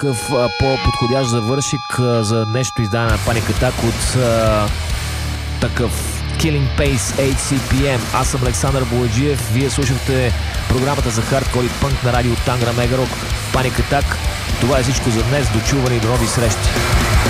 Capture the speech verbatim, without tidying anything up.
какъв а, по-подходящ завършик а, за нещо издание на Panic Attack от а, такъв Killing Pace Ейч Си Пи Ем. Аз съм Александър Бояджиев. Вие слушахте програмата за хардкор и пънк на радио Тангра Мегарок Panic Attack. Това е всичко за днес. Дочуване и до нови срещи.